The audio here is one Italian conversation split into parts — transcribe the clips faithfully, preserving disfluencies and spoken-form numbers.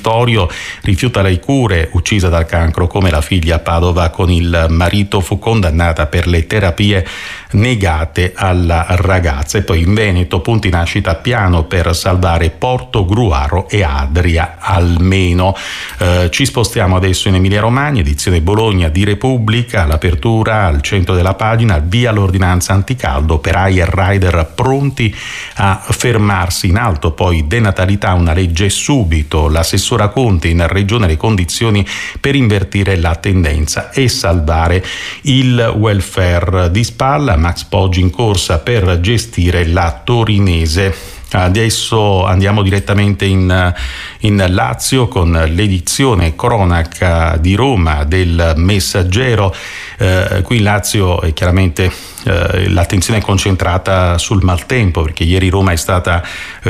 Montecitorio rifiuta le cure, uccisa dal cancro come la figlia a Padova con il marito, fu condannata per le terapie negate alla ragazza. E poi in Veneto, punti nascita piano per salvare Porto Gruaro e Adria almeno. Eh, ci spostiamo adesso in Emilia Romagna, edizione Bologna di Repubblica, l'apertura al centro della pagina, via l'ordinanza anticaldo, operai e rider pronti a fermarsi. In alto poi denatalità, una legge subito, l'assessora Conte in regione le condizioni per invertire la tendenza e salvare il welfare. Di spalla Max Poggi in corsa per gestire la torinese. Adesso andiamo direttamente in, in Lazio con l'edizione cronaca di Roma del Messaggero. Eh, qui in Lazio è chiaramente eh, l'attenzione è concentrata sul maltempo, perché ieri Roma è stata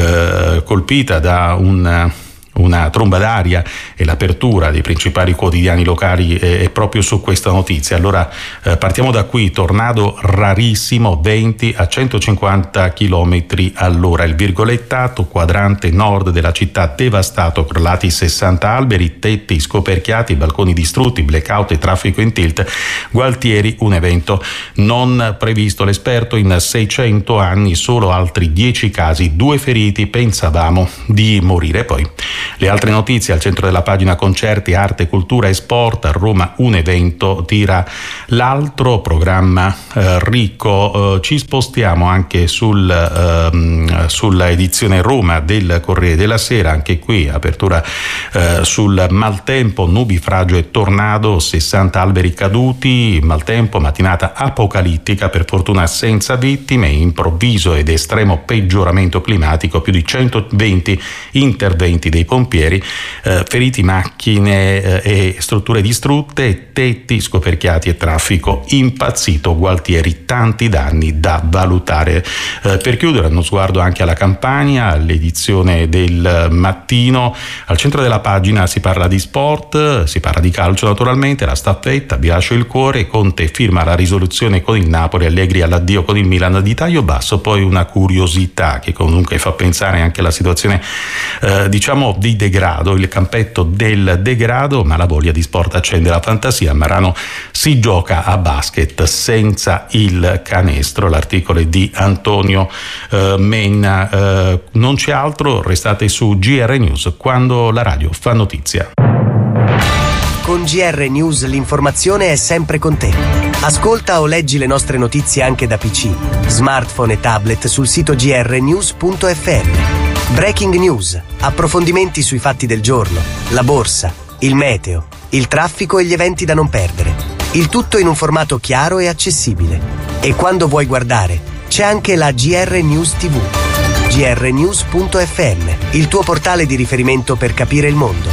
eh, colpita da un una tromba d'aria e l'apertura dei principali quotidiani locali è, è proprio su questa notizia. Allora eh, partiamo da qui: tornado rarissimo, venti a centocinquanta chilometri all'ora. Il virgolettato, quadrante nord della città devastato, crollati sessanta alberi, tetti scoperchiati, balconi distrutti, blackout e traffico in tilt. Gualtieri, un evento non previsto. L'esperto: in seicento anni solo altri dieci casi, due feriti, pensavamo di morire. Poi le altre notizie al centro della pagina: concerti, arte, cultura e sport. A Roma un evento tira l'altro, programma eh, ricco. Eh, ci spostiamo anche sul, eh, sulla edizione Roma del Corriere della Sera, anche qui apertura eh, sul maltempo, nubifragio e tornado, sessanta alberi caduti, maltempo, mattinata apocalittica, per fortuna senza vittime, improvviso ed estremo peggioramento climatico, più di centoventi interventi dei pompieri, eh, feriti, macchine eh, e strutture distrutte, tetti scoperchiati e traffico impazzito. Gualtieri, tanti danni da valutare. Eh, per chiudere, uno sguardo anche alla Campania, all'edizione del mattino. Al centro della pagina si parla di sport, si parla di calcio naturalmente, la staffetta, vi lascio il cuore, Conte firma la risoluzione con il Napoli, Allegri all'addio con il Milan di taglio basso. Poi una curiosità che comunque fa pensare anche alla situazione eh, diciamo di degrado, il campetto del degrado, ma la voglia di sport accende la fantasia. A Marano si gioca a basket senza il canestro. L'articolo è di Antonio eh, Menna. Eh, non c'è altro, restate su G R News, quando la radio fa notizia. Con G R News l'informazione è sempre con te. Ascolta o leggi le nostre notizie anche da P C, smartphone e tablet sul sito g r news punto f m. Breaking News, approfondimenti sui fatti del giorno, la borsa, il meteo, il traffico e gli eventi da non perdere. Il tutto in un formato chiaro e accessibile. E quando vuoi guardare, c'è anche la G R News T V. g r news punto f m, il tuo portale di riferimento per capire il mondo.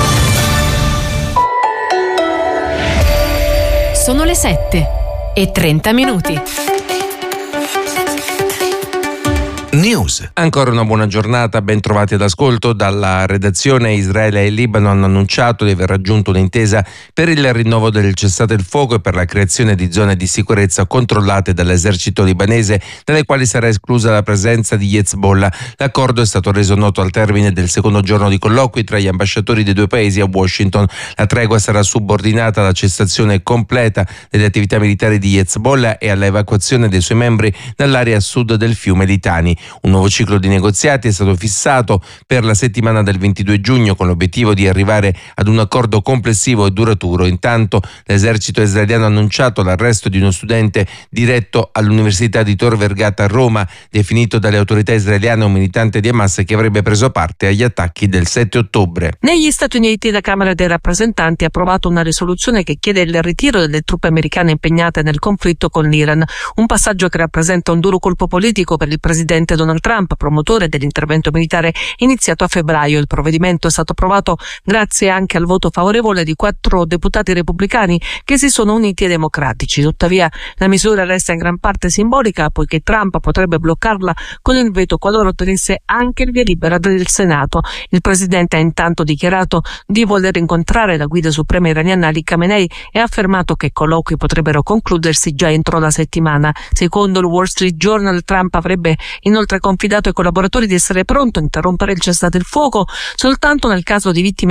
Sono le sette e trenta minuti. News. Ancora una buona giornata, ben trovati ad ascolto. Dalla redazione: Israele e Libano hanno annunciato di aver raggiunto un'intesa per il rinnovo del cessate il fuoco e per la creazione di zone di sicurezza controllate dall'esercito libanese, dalle quali sarà esclusa la presenza di Hezbollah. L'accordo è stato reso noto al termine del secondo giorno di colloqui tra gli ambasciatori dei due paesi a Washington. La tregua sarà subordinata alla cessazione completa delle attività militari di Hezbollah e alla evacuazione dei suoi membri dall'area a sud del fiume Litani. Un nuovo ciclo di negoziati è stato fissato per la settimana del ventidue giugno con l'obiettivo di arrivare ad un accordo complessivo e duraturo. Intanto l'esercito israeliano ha annunciato l'arresto di uno studente diretto all'Università di Tor Vergata a Roma, definito dalle autorità israeliane un militante di Hamas che avrebbe preso parte agli attacchi del sette ottobre. Negli Stati Uniti la Camera dei rappresentanti ha approvato una risoluzione che chiede il ritiro delle truppe americane impegnate nel conflitto con l'Iran, un passaggio che rappresenta un duro colpo politico per il presidente Donald Trump, promotore dell'intervento militare iniziato a febbraio. Il provvedimento è stato approvato grazie anche al voto favorevole di quattro deputati repubblicani che si sono uniti ai democratici. Tuttavia la misura resta in gran parte simbolica, poiché Trump potrebbe bloccarla con il veto qualora ottenesse anche il via libera del Senato. Il presidente ha intanto dichiarato di voler incontrare la guida suprema iraniana Ali Khamenei e ha affermato che colloqui potrebbero concludersi già entro la settimana. Secondo il Wall Street Journal, Trump avrebbe inoltre confidato ai collaboratori di essere pronto a interrompere il cessate il fuoco soltanto nel caso di vittime